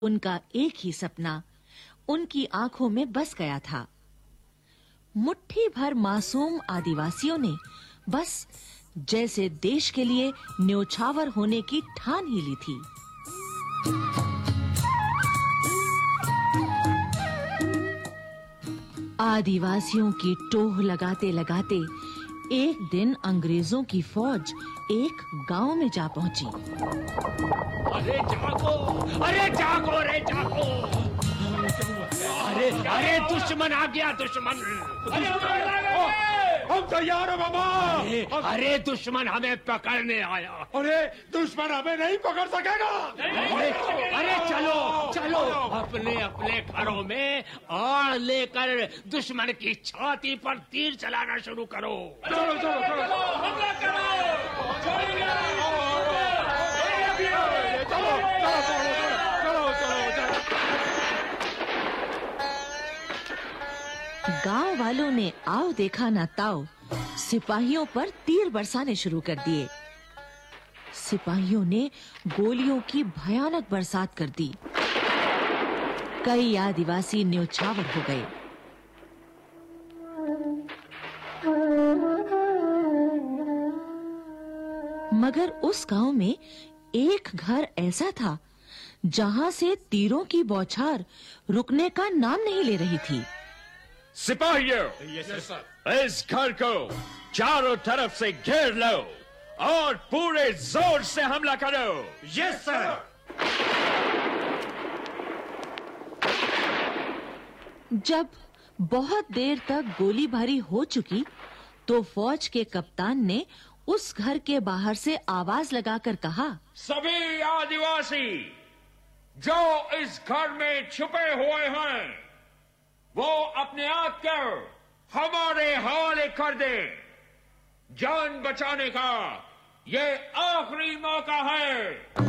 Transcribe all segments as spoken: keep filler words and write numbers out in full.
उनका एक ही सपना उनकी आंखों में बस गया था। मुट्ठी भर मासूम आदिवासियों ने बस जैसे देश के लिए न्योछावर होने की ठान ही ली थी। आदिवासियों की टोह लगाते लगाते एक दिन अंग्रेजों की फौज एक गांव में जा पहुंची। अरे जागो, अरे जागो रे जागो। अरे अरे दुश्मन आ गया, दुश्मन। अरे हम तैयार हैं बाबा। अरे, अरे दुश्मन हमें पकड़ने आया। अरे दुश्मन हमें नहीं पकड़ सकेगा। अरे, अरे चलो चलो अपने अपने घरों में आड़ लेकर दुश्मन की छाती पर तीर चलाना शुरू करो। चलो चलो चलो हमला करो। चलो चलो चलो चलो। गांव वालों ने आओ देखा ना ताओ सिपाहियों पर तीर बरसाने शुरू कर दिए। सिपाहियों ने गोलियों की भयानक बरसात कर दी। कई आदिवासी न्योछावर हो गए। मगर उस गांव में एक घर ऐसा था जहां से तीरों की बौछार रुकने का नाम नहीं ले रही थी। सिपाहियों, इस घर को चारों तरफ से घेर लो और पूरे जोर से हमला करो। Yes sir. जब बहुत देर तक गोलीबारी हो चुकी तो फौज के कप्तान ने उस घर के बाहर से आवाज लगाकर कहा, सभी आदिवासी जो इस घर में छुपे हुए हैं वो अपने आप को हमारे हवाले कर दे। जान बचाने का ये आखिरी मौका है।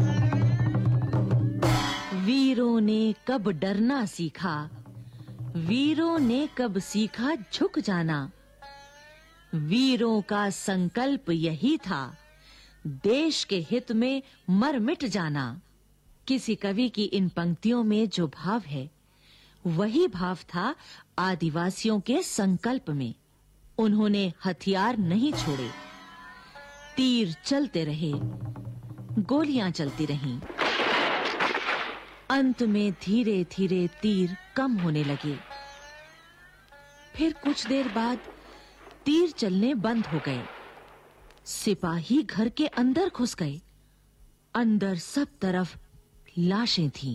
वीरों ने कब डरना सीखा, वीरों ने कब सीखा झुक जाना। वीरों का संकल्प यही था, देश के हित में मर मिट जाना। किसी कवि की इन पंक्तियों में जो भाव है वही भाव था आदिवासियों के संकल्प में। उन्होंने हथियार नहीं छोड़े। तीर चलते रहे, गोलियां चलती रहीं। अंत में धीरे-धीरे तीर कम होने लगे। फिर कुछ देर बाद तीर चलने बंद हो गए। सिपाही घर के अंदर घुस गए। अंदर सब तरफ लाशें थीं।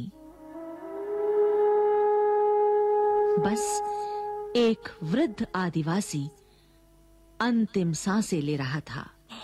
बस एक वृद्ध आदिवासी अंतिम सांसें ले रहा था।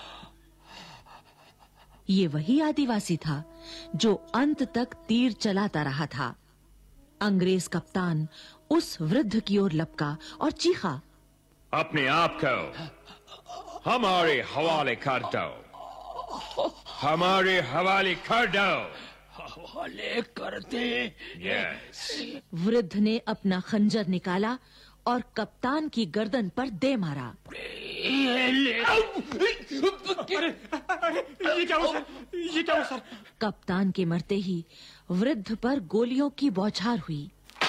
ये वही आदिवासी था जो अंत तक तीर चलाता रहा था। अंग्रेज कप्तान उस वृद्ध की ओर लपका और चीखा, अपने आप को हमारे हवाले कर दो, हमारे हवाले कर दो। हवाले कर दे। यस। वृद्ध ने अपना खंजर निकाला और कप्तान की गर्दन पर दे मारा। ये ले। अरे अरे ये क्या हुआ सर? ये क्या हुआ सर? कप्तान के मरते ही वृद्ध पर गोलियों की बौछार हुई।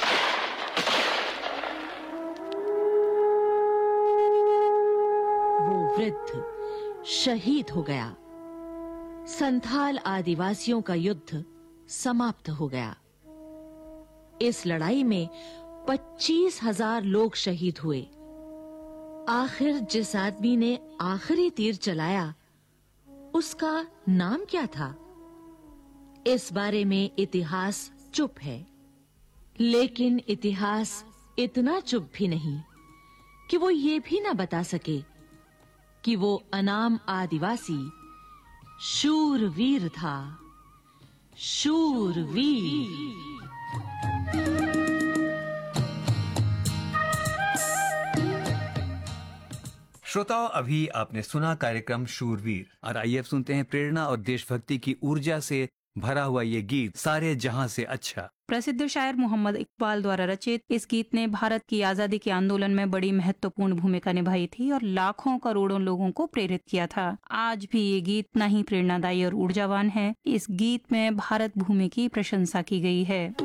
वो वृद्ध शहीद हो गया। संथाल आदिवासियों का युद्ध समाप्त हो गया। इस लड़ाई में पच्चीस हजार लोग शहीद हुए। आखिर जिस आदमी ने आखिरी तीर चलाया उसका नाम क्या था? इस बारे में इतिहास चुप है। लेकिन इतिहास इतना चुप भी नहीं कि वो ये भी ना बता सके कि वो अनाम आदिवासी शूरवीर था। शूरवीर। श्रोताओं, अभी आपने सुना कार्यक्रम शूरवीर। और आइए अब सुनते हैं प्रेरणा और देशभक्ति की ऊर्जा से भरा हुआ ये गीत सारे जहां से अच्छा। प्रसिद्ध शायर मोहम्मद इकबाल द्वारा रचित इस गीत ने भारत की आजादी के आंदोलन में बड़ी महत्वपूर्ण भूमिका निभाई थी और लाखों करोड़ों लोगों को प्रेरित किया था। आज भी ये गीत इतना ही प्रेरणादायी और ऊर्जावान है। इस गीत में भारत भूमि की प्रशंसा की गई है।